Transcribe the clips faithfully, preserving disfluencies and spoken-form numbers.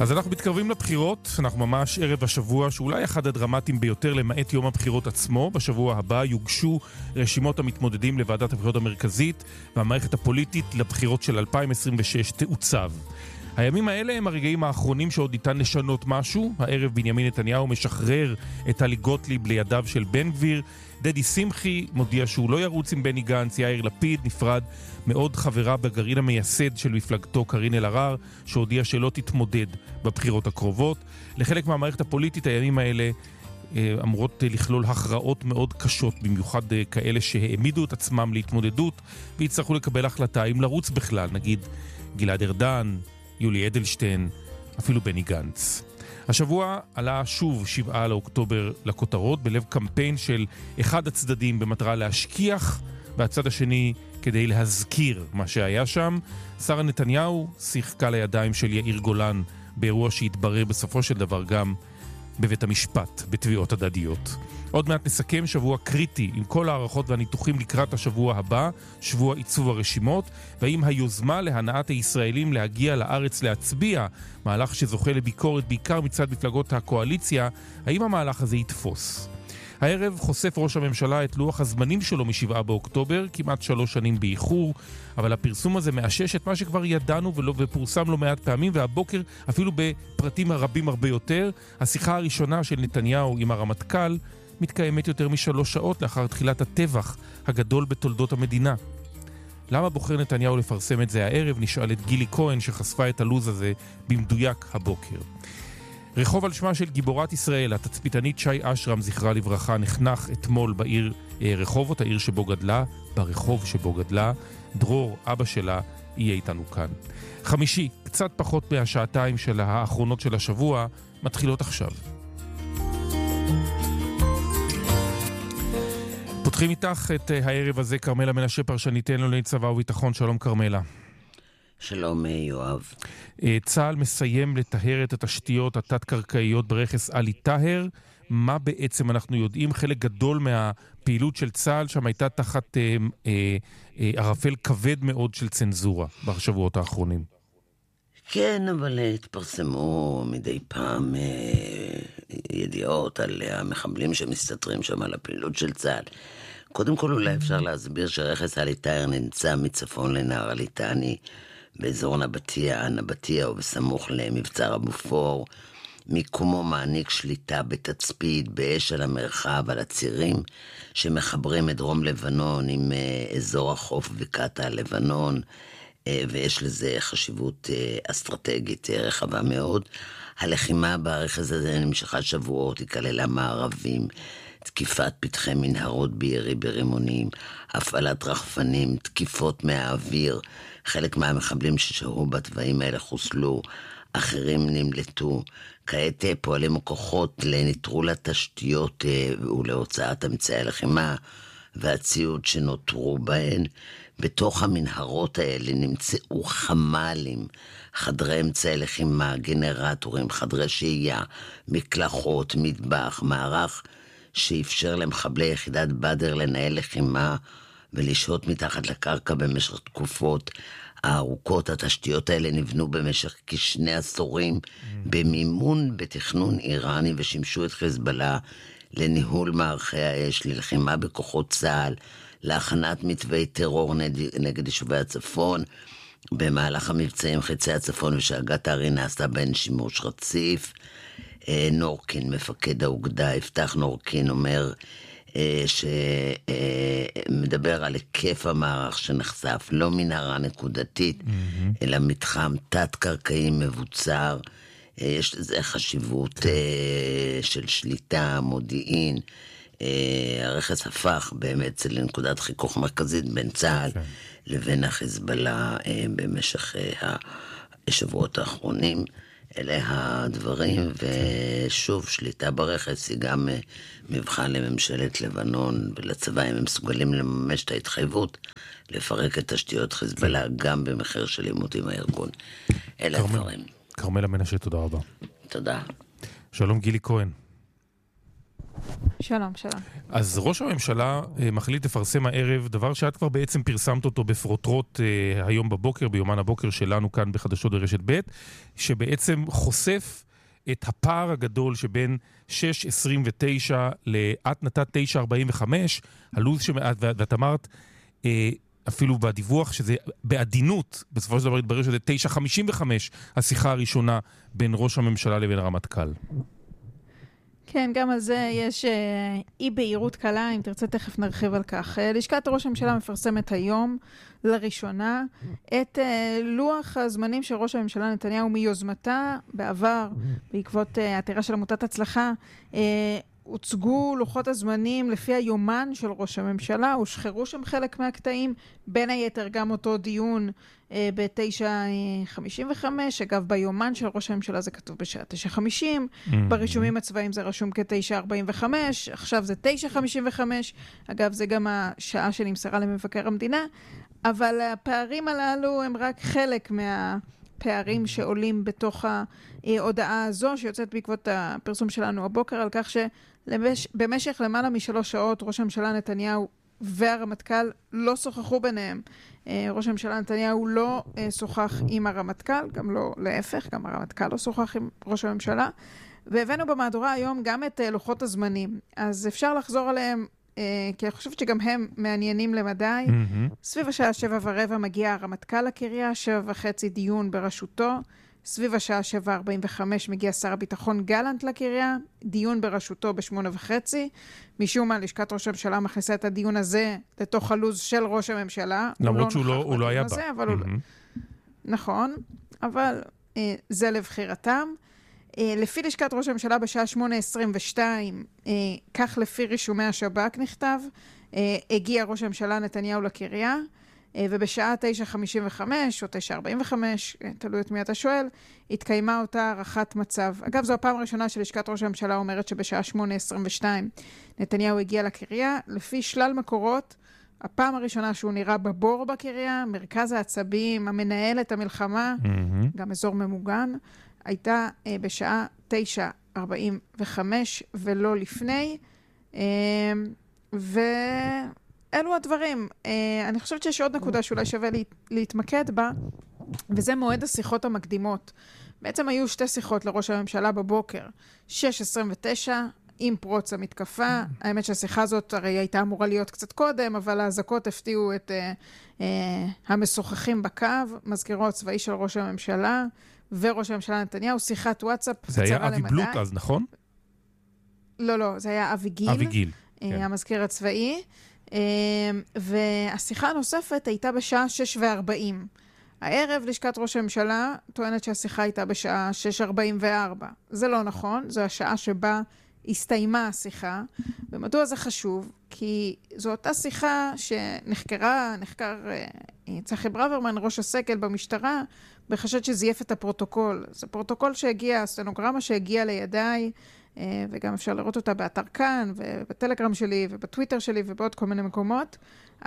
אז אנחנו מתקרבים לבחירות, אנחנו ממש ערב השבוע שאולי אחד הדרמטיים ביותר למעט יום הבחירות עצמו. בשבוע הבא יוגשו רשימות המתמודדים לוועדת הבחירות המרכזית, והמערכת הפוליטית לבחירות של אלפיים עשרים ושש תעוצב. הימים האלה הם הרגעים האחרונים שעוד ניתן לשנות משהו. הערב בנימין נתניהו משחרר את טלי גוטליב לידיו של בן גביר. דדי שמחי מודיע שהוא לא ירוץ עם בני גנץ. יאיר לפיד נפרד מאוד חברה בגרעין המייסד של מפלגתו קארין אלהרר, שהודיע שלא תתמודד בבחירות הקרובות. לחלק מהמערכת הפוליטית הימים האלה אמורות לכלול הכרעות מאוד קשות, במיוחד כאלה שהעמידו את עצמם להתמודדות ויצטרכו לקבל החלטה אם לרוץ בכלל, נגיד גלעד ארדן, יולי אדלשטיין, אפילו בני גנץ. השבוע עלה שוב שבעה לאוקטובר לכותרות בלב קמפיין של אחד הצדדים במטרה להשכיח, והצד השני כדי להזכיר מה שהיה שם. שרה נתניהו שיחקה לידיים של יאיר גולן באירוע שהתברר בסופו של דבר גם בבית המשפט בתביעות הדדיות. עוד מעט נסכם שבוע קריטי עם כל הערכות והניתוחים לקראת השבוע הבא, שבוע עיצוב הרשימות, והאם היוזמה להנעת הישראלים להגיע לארץ להצביע, מהלך שזוכה לביקורת בעיקר מצד מפלגות הקואליציה, האם המהלך הזה יתפוס? הערב חושף ראש הממשלה את לוח הזמנים שלו משבעה באוקטובר, כמעט שלוש שנים באיחור, אבל הפרסום הזה מאשש את מה שכבר ידענו ולא, ופורסם לא מעט פעמים, והבוקר אפילו בפרטים הרבים הרבה יותר. השיחה הראשונה של נתניהו עם הרמטכ"ל מתקיימת יותר משלוש שעות לאחר תחילת הטבח הגדול בתולדות המדינה. למה בוחר נתניהו לפרסם את זה הערב? נשאל את גילי כהן שחשפה את הלוז הזה במדויק הבוקר. רחוב על שמה של גיבורת ישראל, התצפיתנית שי אשרם, זכרה לברכה, נחנך אתמול בעיר רחובות, העיר שבו גדלה, ברחוב שבו גדלה. דרור, אבא שלה, יהיה איתנו כאן. חמישי, קצת פחות מהשעתיים של האחרונות של השבוע, מתחילות עכשיו. פותחים איתך את הערב הזה קרמלה מנשה, פרשניתנו לענייני צבא וביטחון. שלום קרמלה. שלום יואב. צה"ל מסיים לטהר את התשתיות התת-קרקעיות ברכס עלי טהר. מה בעצם אנחנו יודעים? חלק גדול מהפעילות של צה"ל שם הייתה תחת אה, אה, אה, ערפל כבד מאוד של צנזורה בשבועות האחרונים. כן, אבל התפרסמו מדי פעם אה, ידיעות על המחבלים שמסתתרים שם על הפעילות של צה"ל. קודם כל אולי אפשר להסביר שרכס עלי טהר נמצא מצפון לנהר הליטני, באזור נבטיה, נבטיה ובסמוך למבצר הבופור. מיקומו מעניק שליטה בתצפית, באש על המרחב, על הצירים שמחברים את דרום לבנון עם אזור החוף בקעת הלבנון, ויש לזה חשיבות אסטרטגית רחבה מאוד. הלחימה ברכס הזה נמשכה שבועות, היא כללה מערבים, תקיפת פתחי מנהרות בירי ברימונים, הפעלת רחפנים, תקיפות מהאוויר. חלק מהמחבלים ששהו בתוואים האלה חוסלו, אחרים נמלטו. כעת פועלים הכוחות לנטרול התשתיות ולהוצאת אמצעי הלחימה והציוד שנותרו בהן. בתוך המנהרות האלה נמצאו חמ"לים, חדרי אמצעי לחימה, גנרטורים, חדרי שהייה, מקלחות, מטבח, מערך שאפשר למחבלי יחידת בדר לנהל לחימה ולשהות מתחת לקרקע במשך תקופות הארוכות. התשתיות האלה נבנו במשך כשני עשורים mm. במימון בתכנון איראני, ושימשו את חיזבאללה לניהול מערכי האש, ללחימה בכוחות צה"ל, להכנת מתווי טרור נגד יישובי הצפון. במהלך המבצעים חצי הצפון ושאגת הארי נעשתה בין שימוש רציף. נורקין, מפקד האוגדה, יפתח נורקין, אומר שמדבר על היקף המערך שנחשף, לא מנהרה נקודתית, mm-hmm. אלא מתחם תת-קרקעי מבוצר. יש לזה חשיבות okay. של שליטה, מודיעין. הרכס הפך באמת לנקודת חיכוך מרכזית בין צה"ל okay. לבין החיזבאללה במשך השבועות האחרונים. אלה הדברים, ושוב, שליטה ברכס היא גם מבחן לממשלת לבנון ולצבא, אם הם מסוגלים לממש את ההתחייבות, לפרק את תשתיות חיזבאללה גם במחיר של עימות עם הארגון. אלה הדברים. קרמלה מנשה, תודה רבה. תודה. שלום גילי כהן. שלום, שלום. אז ראש הממשלה מחליט לפרסם הערב דבר שאת כבר בעצם פרסמת אותו בפרוטרוט היום בבוקר, ביומן הבוקר שלנו כאן בחדשות ברשת ב', שבעצם חושף את הפער הגדול שבין שש עשרים ותשע לאת נתת תשע ארבעים וחמש, הלוז שמעט, ואת אמרת אפילו בדיווח שזה בעדינות, בסופו של דבר התברר שזה תשע חמישים וחמש, השיחה הראשונה בין ראש הממשלה לבין הרמטכ"ל. כן, גם על זה יש אה, אי בהירות קלה, אם תרצה תכף נרחיב על כך. אה, לשכת ראש הממשלה מפרסמת היום, לראשונה, את אה, לוח הזמנים של ראש הממשלה נתניהו מיוזמתה בעבר, בעקבות אה, עתירה של עמותת הצלחה, אה, הוצגו לוחות הזמנים לפי היומן של ראש הממשלה, הושחרו שם חלק מהקטעים, בין היתר גם אותו דיון אה, ב-תשע חמישים וחמש, אגב ביומן של ראש הממשלה זה כתוב בשעה תשע חמישים, mm-hmm. ברישומים הצבאיים זה רשום כ-תשע ארבעים וחמש, עכשיו זה תשע חמישים וחמש, אגב זה גם השעה שנמסרה למבקר המדינה, אבל הפערים הללו הם רק חלק מה... פערים שעולים בתוך ההודעה הזו, שיוצאת בעקבות הפרסום שלנו הבוקר, על כך שבמשך למעלה משלוש שעות ראש הממשלה נתניהו והרמטכ"ל לא שוחחו ביניהם. ראש הממשלה נתניהו לא שוחח עם הרמטכ"ל, גם לא להפך, גם הרמטכ"ל לא שוחח עם ראש הממשלה, והבאנו במהדורה היום גם את לוחות הזמנים. אז אפשר לחזור עליהם, כי אני חושבת שגם הם מעניינים למדי. Mm-hmm. סביב השעה שבע ורבע מגיע הרמטכ"ל לקריה, שבע וחצי דיון בראשותו. סביב השעה שבע ארבעים וחמש מגיע שר הביטחון גלנט לקריה, דיון בראשותו בשמונה וחצי. משום מה, לשכת ראש הממשלה מכניסה את הדיון הזה לתוך הלוז של ראש הממשלה. למרות שהוא לא, הוא לא היה בה. אבל mm-hmm. הוא... נכון, אבל אה, זה לבחירתם. לפי לשכת ראש הממשלה בשעה שמונה עשרים ושתיים, כך לפי רישומי השב"כ נכתב, הגיע ראש הממשלה נתניהו לקריה, ובשעה תשע חמישים וחמש או תשע ארבעים וחמש, תלוי את מי אתה שואל, התקיימה אותה הערכת מצב. אגב, זו הפעם הראשונה שלשכת ראש הממשלה אומרת שבשעה שמונה עשרים ושתיים נתניהו הגיע לקריה. לפי שלל מקורות, הפעם הראשונה שהוא נראה בבור בקריה, מרכז העצבים, המנהל את המלחמה, mm-hmm. גם אזור ממוגן, הייתה אה, בשעה תשע ארבעים וחמש ולא לפני, אה, ואלו הדברים. אה, אני חושבת שיש עוד נקודה שאולי שווה לה, להתמקד בה, וזה מועד השיחות המקדימות. בעצם היו שתי שיחות לראש הממשלה בבוקר, שש עשרים ותשע, עם פרוץ המתקפה. האמת שהשיחה הזאת הרי הייתה אמורה להיות קצת קודם, אבל ההזקות הפתיעו את אה, אה, המשוחחים בקו, מזכירו הצבאי של ראש הממשלה, וראש הממשלה נתניהו, שיחת וואטסאפ קצרה למדי. זה היה אבי בלוט אז, נכון? לא, לא, זה היה אבי גיל. אבי גיל, כן. המזכיר הצבאי. והשיחה הנוספת הייתה בשעה שש וארבעים. הערב לשכת ראש הממשלה טוענת שהשיחה הייתה בשעה שש ארבעים וארבע. זה לא נכון, זו השעה שבה הסתיימה השיחה. ומדוע זה חשוב? כי זו אותה שיחה שנחקרה, נחקר צחי ברוורמן, ראש הסגל במשטרה, בחשד שזייף את הפרוטוקול. זה פרוטוקול שהגיע, הסטנוגרמה שהגיעה לידיי, וגם אפשר לראות אותה באתר כאן, ובטלגרם שלי, ובטוויטר שלי, ובעוד כל מיני מקומות.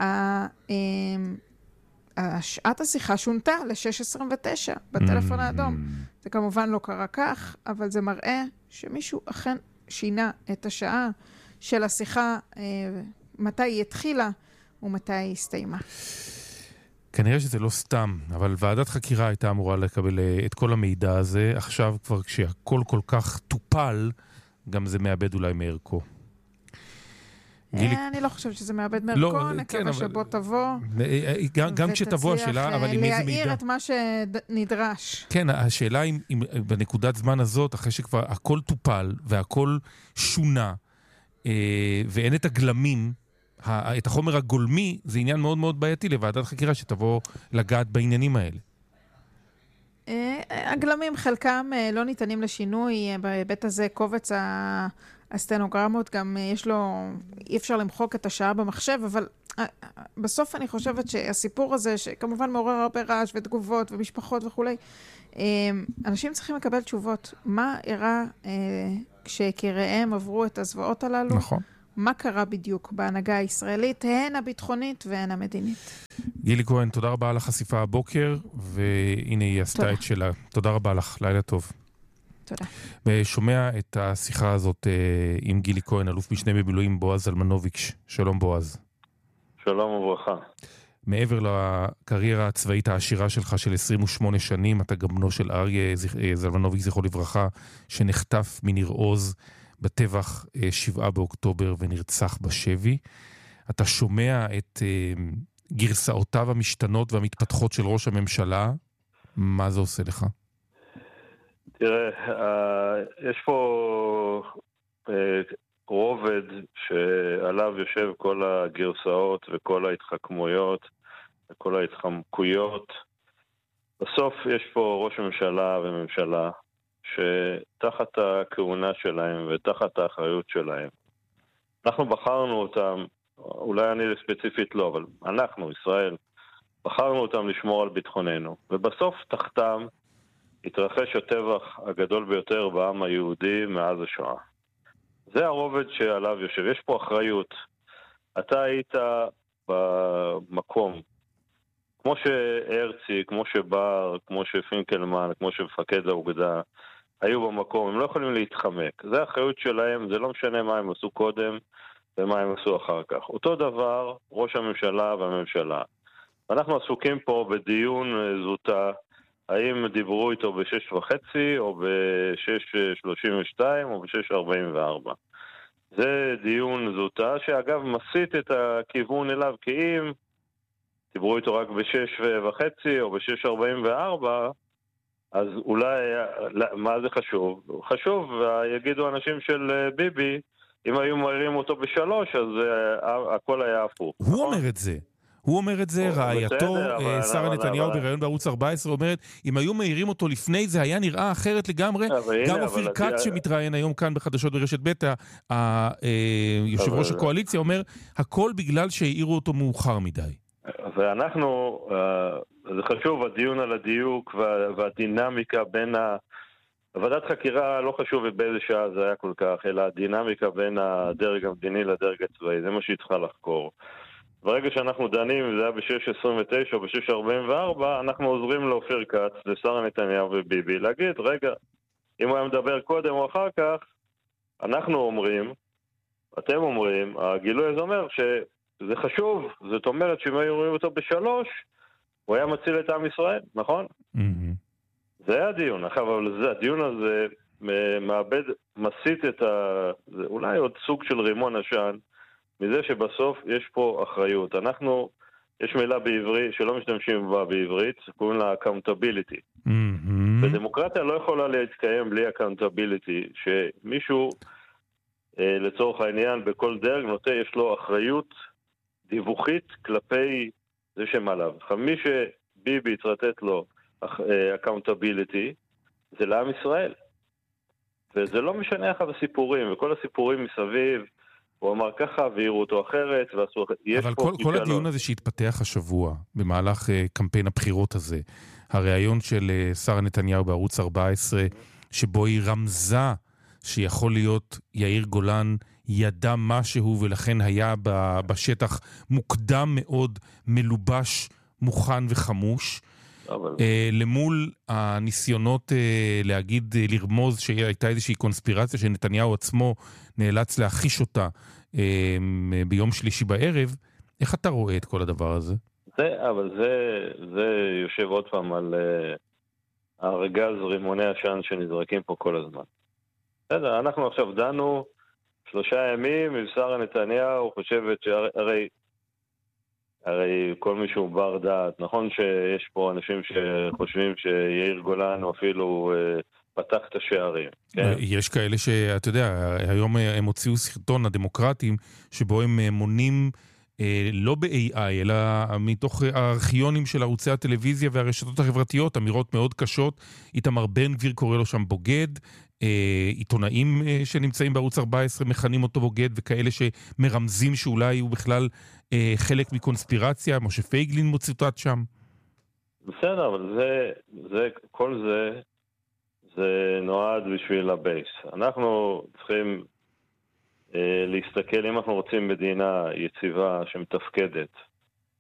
שעת השיחה שונתה ל-שש עשרים ותשע בטלפון האדום. זה כמובן לא קרה כך, אבל זה מראה שמישהו אכן שינה את השעה של השיחה, מתי היא התחילה ומתי היא הסתיימה. כנראה שזה לא סתם, אבל ועדת חקירה הייתה אמורה לקבל את כל המידע הזה. עכשיו כבר כשהכל כל כך טופל, גם זה מאבד אולי מערכו. אני לא חושבת שזה מאבד מערכו, נקווה שבו תבוא. גם כשתבוא השאלה, אבל עם איזה מידע. להעיר את מה שנדרש. כן, השאלה אם בנקודת זמן הזאת, אחרי שכבר הכל טופל והכל שונה, ואין את הגלמים, את החומר הגולמי, זה עניין מאוד מאוד בעייתי לוועדת חקירה שתבוא לגעת בעניינים האלה. הגלמים חלקם לא ניתנים לשינוי, בהיבט הזה קובץ הסטנוגרמות, גם יש לו, אי אפשר למחוק את השעה במחשב, אבל בסוף אני חושבת שהסיפור הזה, שכמובן מעורר הרבה רעש ותגובות ומשפחות וכולי, אנשים צריכים לקבל תשובות. מה אירע כשקיריהם עברו את הזוועות הללו? נכון. מה קרה בדיוק בהנהגה הישראלית, הן הביטחונית והן המדינית. גילי כהן, תודה רבה על החשיפה הבוקר, והנה היא עשתה את שלה. תודה רבה לך, לילה טוב. תודה. ושומע את השיחה הזאת עם גילי כהן, אלוף משנה במילואים בועז זלמנוביץ'. שלום בועז. שלום וברכה. מעבר לקריירה הצבאית העשירה שלך של עשרים ושמונה שנים, אתה גם בנו של אריה זלמנוביץ' זכרו לברכה, שנחטף מניר עוז בטבח שבעה באוקטובר ונרצח בשבי. אתה שומע את גרסאותיו המשתנות והמתפתחות של ראש הממשלה. מה זה עושה לך? תראה, יש פה רובד שעליו יושב כל הגרסאות וכל ההתחכמויות וכל ההתחמקויות. בסוף יש פה ראש ממשלה וממשלה שתחת הכהונה שלהם ותחת האחריות שלהם. אנחנו בחרנו אותם, אולי אני ספציפית לא, אבל אנחנו, ישראל, בחרנו אותם לשמור על ביטחוננו. ובסוף תחתם התרחש הטבח הגדול ביותר בעם היהודי מאז השואה. זה הרובד שעליו יושב. יש פה אחריות. אתה היית במקום. כמו שהרצי, כמו שבר, כמו שפינקלמן, כמו שמפקד האוגדה, היו במקום. הם לא יכולים להתחמק. זה האחריות שלהם. זה לא משנה מה הם עשו קודם ומה הם עשו אחר כך. אותו דבר ראש הממשלה והממשלה. אנחנו עסוקים פה בדיון זוטה. האם דיברו איתו בשש וחצי, או בשש שלושים ושתיים, או בשש ארבעים וארבע. זה דיון זוטה, שאגב מסית את הכיוון אליו, כי אם דיברו איתו רק בשש וחצי, או בשש ארבעים וארבע, אז אולי, מה זה חשוב? חשוב, יגידו אנשים של ביבי, אם היו מהירים אותו בשלוש, אז הכל היה הפוך. הוא אומר את זה. הוא אומר את זה, רעייתו, שרה נתניהו בראיון בערוץ ארבע עשרה אומרת, אם היו מהירים אותו לפני זה היה נראה אחרת לגמרי. גם אופיר כץ שמתראיין היום כאן בחדשות ברשת ב', יושב ראש הקואליציה אומר, הכל בגלל שהעירו אותו מאוחר מדי. ואנחנו, זה חשוב, הדיון על הדיוק והדינמיקה בין ה... ועדת חקירה לא חשוב באיזה שעה זה היה כל כך, אלא הדינמיקה בין הדרג המדיני לדרג הצבאי, זה מה שהיא צריכה לחקור. ברגע שאנחנו דנים, אם זה היה ב-שש עשרים ותשע או ב-שש ארבעים וארבע, אנחנו עוזרים לאופיר כץ, לשרה נתניהו וביבי, להגיד, רגע, אם הוא היה מדבר קודם או אחר כך, אנחנו אומרים, אתם אומרים, הגילוי הזה אומר שזה חשוב, זאת אומרת שאם היו רואים אותו בשלוש, הוא היה מציל את עם ישראל, נכון? Mm-hmm. זה היה הדיון, אבל זה, הדיון הזה מאבד, מסית את ה... זה אולי עוד סוג של רימון עשן, מזה שבסוף יש פה אחריות. אנחנו, יש מילה בעברית שלא משתמשים בה בעברית, קוראים לה accountability. Mm-hmm. ודמוקרטיה לא יכולה להתקיים בלי accountability, שמישהו, אה, לצורך העניין, בכל דרג נוטה, יש לו אחריות דיווחית כלפי זה שמעליו. מי שביבי צריך לו אה, accountability, זה לעם ישראל. וזה לא משנה איך הסיפורים, וכל הסיפורים מסביב, הוא אמר ככה, והעירו אותו אחרת, ועשו אחרת. אבל כל, כל הדיון הזה שהתפתח השבוע, במהלך uh, קמפיין הבחירות הזה, הרעיון של uh, שרה נתניהו בערוץ ארבע עשרה, שבו היא רמזה שיכול להיות יאיר גולן ידע משהו, ולכן היה ב, בשטח מוקדם מאוד, מלובש, מוכן וחמוש, אבל... uh, למול הניסיונות uh, להגיד, uh, לרמוז שהייתה איזושהי קונספירציה שנתניהו עצמו נאלץ להחיש אותה uh, ביום שלישי בערב. איך אתה רואה את כל הדבר הזה? זה, אבל זה, זה יושב עוד פעם על uh, הארגז רימוני עשן שנזרקים פה כל הזמן. בסדר, אנחנו עכשיו דנו שלושה ימים עם שרה נתניהו, חושבת שהרי הרי כל מישהו בר דעת, נכון שיש פה אנשים שחושבים שיאיר גולן הוא אפילו אה, פתח את השערים. כן? יש כאלה שאתה יודע, היום הם הוציאו סרטון הדמוקרטים, שבו הם מונים אה, לא ב-איי איי, אלא מתוך הארכיונים של ערוצי הטלוויזיה והרשתות החברתיות, אמירות מאוד קשות. איתמר בן גביר קורא לו שם בוגד, אה, עיתונאים אה, שנמצאים בערוץ ארבע עשרה מכנים אותו בוגד, וכאלה שמרמזים שאולי הוא בכלל אה, חלק מקונספירציה, משה פייגלין מוצוטט שם. בסדר, אבל זה, זה, כל זה, זה נועד בשביל הבייס. אנחנו צריכים אה, להסתכל, אם אנחנו רוצים מדינה יציבה שמתפקדת,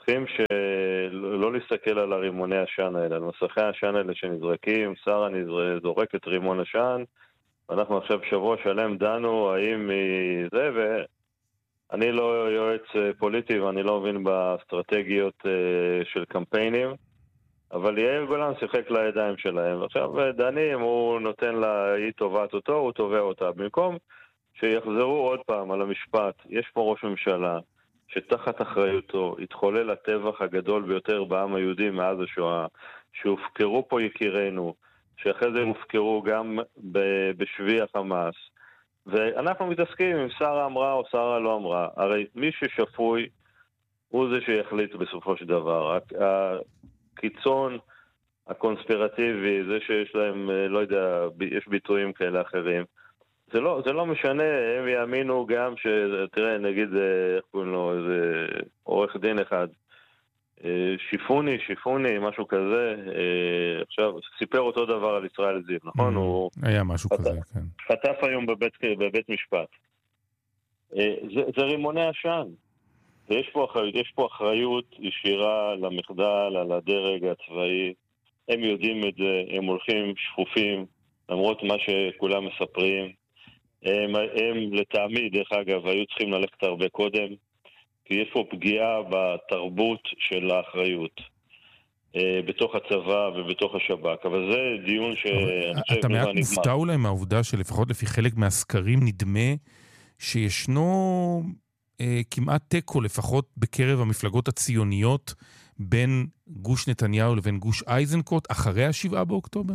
צריכים שלא להסתכל על הרימוני עשן האלה, על מסכי העשן האלה שנזרקים, שרה זורק את רימון עשן, ואנחנו עכשיו שבוע שלם דנו האם זה, ואני לא יועץ פוליטי ואני לא מבין באסטרטגיות של קמפיינים, אבל יאיר גולן שיחק לידיים שלהם, ועכשיו דנים, הוא נותן לה, היא תובעת אותו, הוא תובע אותה, במקום שיחזרו עוד פעם על המשפט, יש פה ראש ממשלה, שתחת אחריותו התחולל הטבח הגדול ביותר בעם היהודי מאז השואה, שהופקרו פה יקירנו, שאחרי זה הופקרו גם בשבי החמאס, ואנחנו מתעסקים אם שרה אמרה או שרה לא אמרה. הרי מי ששפוי הוא זה שיחליט בסופו של דבר. הקיצון הקונספירטיבי, זה שיש להם, לא יודע, יש ביטויים כאלה אחרים, זה לא, זה לא משנה, הם יאמינו גם ש... תראה, נגיד, איך קוראים לו, איזה עורך דין אחד, שיפוני, שיפוני, משהו כזה, עכשיו, סיפר אותו דבר על ישראל זיו, נכון? Mm, הוא... היה משהו חטף, כזה, כן. חטף היום בבית, בבית משפט. זה, זה רימוני עשן. ויש פה אחריות, יש פה אחריות ישירה למחדל, על הדרג הצבאי. הם יודעים את זה, הם הולכים שפופים, למרות מה שכולם מספרים. הם, הם לטעמי, דרך אגב, היו צריכים ללכת הרבה קודם, כי יש פה פגיעה בתרבות של האחריות, בתוך הצבא ובתוך השב"כ. אבל זה דיון שאני חושב אתה מעט נגמר. מופתע אולי מהעובדה שלפחות לפי חלק מהסקרים נדמה שישנו אה, כמעט טקו, לפחות בקרב המפלגות הציוניות, בין גוש נתניהו לבין גוש איזנקוט, אחרי השבעה באוקטובר?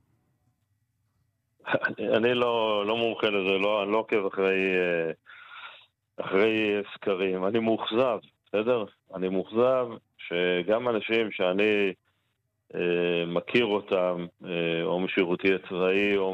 אני לא, לא מומחה לזה, לא, אני לא עוקב אחרי, אחרי סקרים. אני מאוכזב, בסדר? אני מאוכזב שגם אנשים שאני אה, מכיר אותם, אה, או משירותי הצבאי, או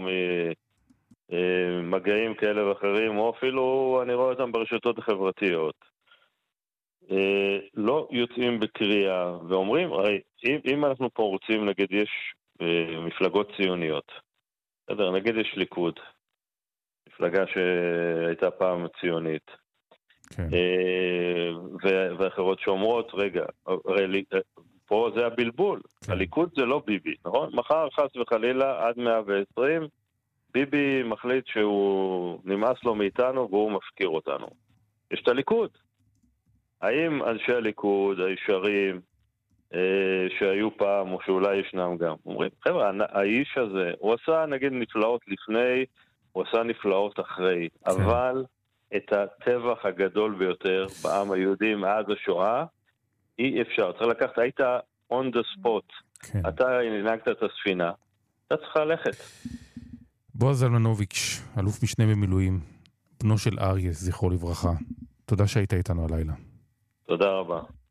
ממגעים כאלה ואחרים, או אפילו אני רואה אותם ברשתות החברתיות, אה, לא יוצאים בקריאה ואומרים, הרי, אם, אם אנחנו פה רוצים, נגיד, יש אה, מפלגות ציוניות, בסדר, נגיד יש ליכוד, מפלגה שהייתה פעם ציונית, כן. ואחרות שאומרות, רגע, פה זה הבלבול, כן. הליכוד זה לא ביבי, נכון? מחר חס וחלילה עד מאה ועשרים, ביבי מחליט שהוא נמאס לו מאיתנו והוא מפקיר אותנו. יש את הליכוד. האם אנשי הליכוד, הישרים, שהיו פעם, או שאולי ישנם גם, אומרים, חבר'ה, האיש הזה, הוא עשה נגיד נפלאות לפני, הוא עשה נפלאות אחרי, כן. אבל את הטבח הגדול ביותר בעם היהודי מאז השואה, אי אפשר. צריך לקחת, היית on the spot, כן. אתה הנהגת את הספינה, אתה צריך ללכת. בועז זלמנוביץ', אלוף משנה במילואים, בנו של אריה, זכרו לברכה. תודה שהיית איתנו הלילה. תודה רבה.